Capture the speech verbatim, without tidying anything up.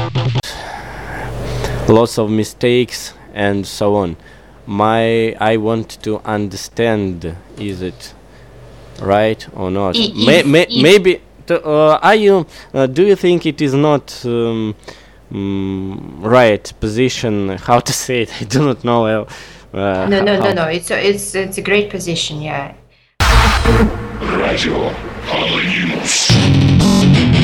lots of mistakes and so on. My I want to understand, is it right or not? I- May, if- may, if- maybe t- uh, are you uh, do you think it is not um, mm, right position? How to say it? I do not know. Uh, uh, No, no, no, how- no. It's a, it's it's a great position. Yeah. Radio Palaeus.